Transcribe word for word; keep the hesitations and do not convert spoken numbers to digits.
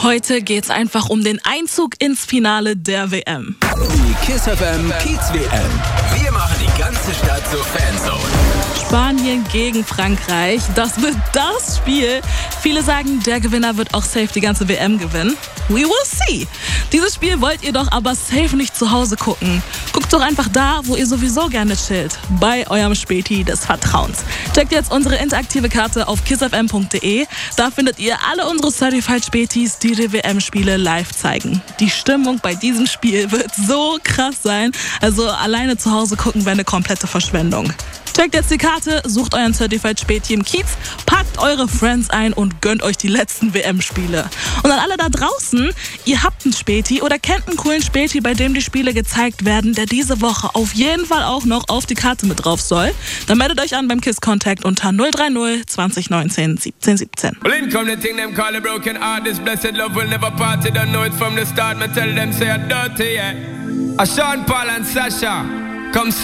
Heute geht's einfach um den Einzug ins Finale der W M. Die KISS F M Kiez W M. Wir machen die ganze Stadt zur Fanzone. Spanien gegen Frankreich, das wird das Spiel. Viele sagen, der Gewinner wird auch safe die ganze W M gewinnen. We will see. Dieses Spiel wollt ihr doch aber safe nicht zu Hause gucken. Guckt doch einfach da, wo ihr sowieso gerne chillt. Bei eurem Späti des Vertrauens. Checkt jetzt unsere interaktive Karte auf kiss f m punkt d e. Da findet ihr alle unsere Certified Spätis, die die W M-Spiele live zeigen. Die Stimmung bei diesem Spiel wird so krass sein. Also alleine zu Hause gucken wäre eine komplette Verschwendung. Checkt jetzt die Karte, sucht euren Certified Späti im Kiez, packt eure Friends ein und gönnt euch die letzten W M-Spiele. Und an alle da draußen, ihr habt einen Späti oder kennt einen coolen Späti, bei dem die Spiele gezeigt werden, der diese Woche auf jeden Fall auch noch auf die Karte mit drauf soll, dann meldet euch an beim KISS Contact unter null drei null zwanzig neunzehn siebzehn siebzehn. Well, in come the thing them call a broken heart. This blessed love will never part. They don't know it from the start. Me tell them say I'm dirty, yeah. A Sean Paul and Sasha come.